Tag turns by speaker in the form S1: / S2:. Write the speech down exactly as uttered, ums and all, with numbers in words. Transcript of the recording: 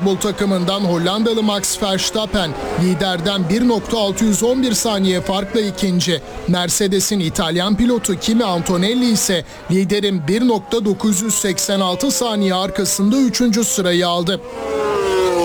S1: Bull takımından Hollandalı Max Verstappen liderden bir nokta altı yüz on bir saniye farkla ikinci. Mercedes'in İtalyan pilotu Kimi Antonelli ise liderin bir nokta dokuz yüz seksen altı saniye arkasında üçüncü sırayı aldı.